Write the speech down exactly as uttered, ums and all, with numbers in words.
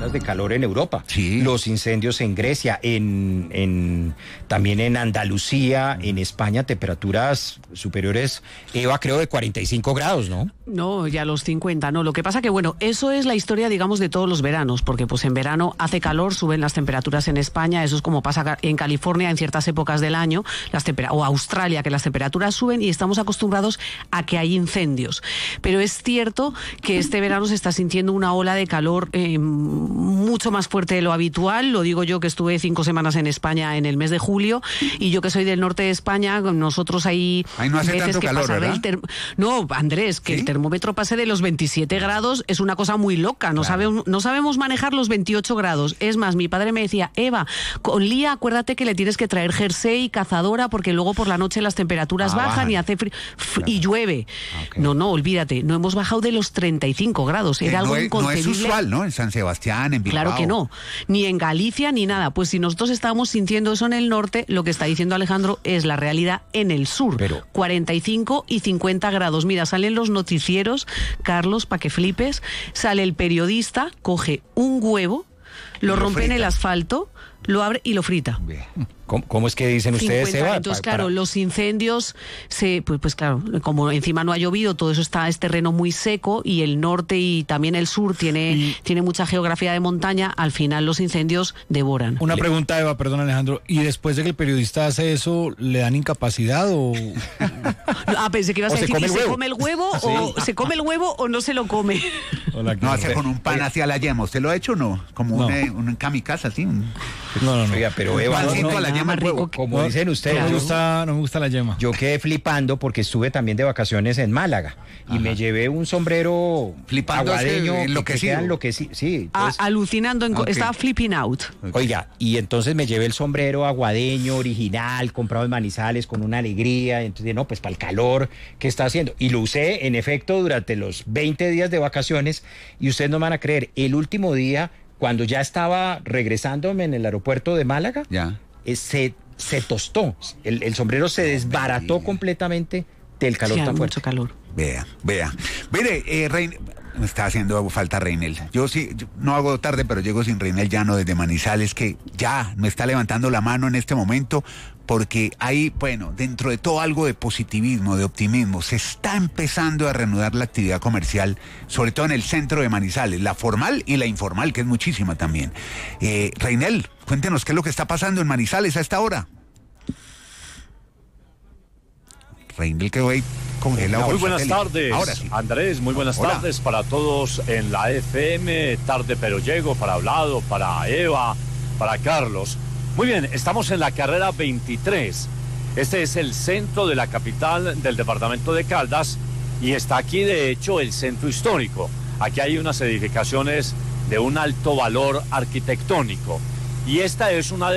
olas de calor en Europa. Sí. Los incendios en Grecia, en, en también en Andalucía, en España, temperaturas superiores, Eva, creo de cuarenta y cinco grados, ¿no? No, ya los cincuenta, no. Lo que pasa que, bueno, eso es la historia, digamos, de todos los veranos, porque pues en verano hace calor, suben las temperaturas en España, eso es como pasa en California en ciertas épocas del año, las temper- o Australia, que las temperaturas suben y estamos acostumbrados a que hay incendios. Pero es cierto que este verano se está sintiendo una ola de calor eh, mucho más fuerte de lo habitual. Lo digo yo, que estuve cinco semanas en España en el mes de julio, y yo que soy del norte de España, nosotros ahí... Ahí no hace veces tanto que calor, pasa ¿verdad? del term- No, Andrés, que ¿Sí? el termómetro pase de los veintisiete grados es una cosa muy loca. No, Claro. sabemos, no sabemos manejar los veintiocho grados. Es más, mi padre me decía, Eva, con Lía, acuérdate que le tienes que traer jersey, cazadora, porque luego por la noche las temperaturas Ah, bajan, bajan. y hace frío Claro. y llueve. Ah, ok. No, no, olvídate, no hemos bajado de los treinta y cinco grados. Era Eh, algo no, es, no es inconcebible. usual, ¿no? En San Sebastián, en Bilbao. Claro que no, ni en Galicia ni nada. Pues si nosotros estábamos sintiendo eso en el norte, lo que está diciendo Alejandro es la realidad en el sur. Pero- cuarenta y cinco y cincuenta grados. Mira, salen los noticieros, Carlos, para que flipes, sale el periodista, coge un huevo, lo, lo rompe en frita. el asfalto, lo abre y lo frita. Bien. ¿Cómo, cómo es que dicen ustedes, cincuenta, Eva? entonces, Pa- claro, para- los incendios, se, pues, pues claro, como encima no ha llovido, todo eso está, es terreno muy seco, y el norte y también el sur tiene, Y- tiene mucha geografía de montaña, al final los incendios devoran. Una pregunta, Eva, perdón, Alejandro. ¿Y después de que el periodista hace eso, le dan incapacidad o...? Ah, pensé que ibas O a se decir, come ¿y el se huevo? come el huevo o se come el huevo o no se lo come? Hola, No, hace con un pan hacia la yema. ¿Usted lo ha hecho o no? Como No. un, eh, un kamikaze, así. Un No, no, no. Oiga, pero Eva, no, pancito no, a la nada yema más del huevo. rico que- como dicen No ustedes, me yo- gusta, no me gusta la yema. Yo quedé flipando porque estuve también de vacaciones en Málaga y me llevé un sombrero Flipando ese aguadeño que- que enloquecido. queda enloqueci- sí, Ah, entonces, alucinando, en co- Ok. estaba flipping out. oiga, y entonces me llevé el sombrero aguadeño original, comprado en Manizales con una alegría, y entonces dije, no, pues para el calor que está haciendo, y lo usé en efecto durante los veinte días de vacaciones, y ustedes no me van a creer, el último día, cuando ya estaba regresándome en el aeropuerto de Málaga, Ya. eh, se, se tostó, el, el sombrero se desbarató diga. completamente del calor Sí, hay tan mucho fuerte. calor. Vea, vea. Mire, eh, Rein... me está haciendo falta Reinel. Yo sí, yo no hago tarde, pero llego sin Reinel Llano desde Manizales, que ya me está levantando la mano en este momento, porque hay, bueno, dentro de todo algo de positivismo, de optimismo, se está empezando a reanudar la actividad comercial, sobre todo en el centro de Manizales, la formal y la informal, que es muchísima también. Eh, Reinel, cuéntenos qué es lo que está pasando en Manizales a esta hora. Reinel quedó ahí congelado. Muy por buenas satélite. tardes, Ahora sí. Andrés, muy buenas Hola. tardes para todos en la F M, tarde pero llego, para Hablado, para Eva, para Carlos. Muy bien, estamos en la carrera veintitrés. Este es el centro de la capital del departamento de Caldas y está aquí de hecho el centro histórico. Aquí hay unas edificaciones de un alto valor arquitectónico y esta es una de